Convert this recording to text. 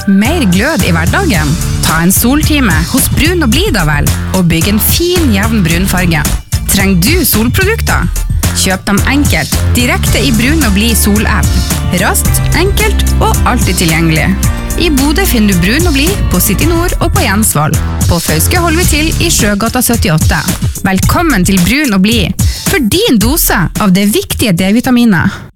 mer glød i hverdagen? Ta en soltime hos Brun og Blid da vel, og bygg en fin, jevn brunfarge. Trenger du solprodukter? Kjøp dem enkelt, direkte i Brun og Blid sol-app. Raskt, enkelt og alltid tilgjengelig. I Bodø finner du Brun og Blid på City Nord og på Jensvoll. På Fauske holder vi til i Sjøgata 78. Velkommen til Brun og Blid, for din dose av det viktige D-vitaminet.